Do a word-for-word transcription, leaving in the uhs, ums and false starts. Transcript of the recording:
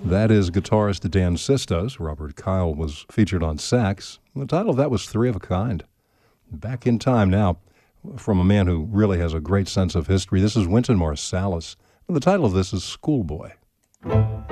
That is guitarist Dan Sistos. Robert Kyle was featured on sax. The title of that was Three of a Kind. Back in time now, from a man who really has a great sense of history. This is Wynton Marsalis, and the title of this is Schoolboy.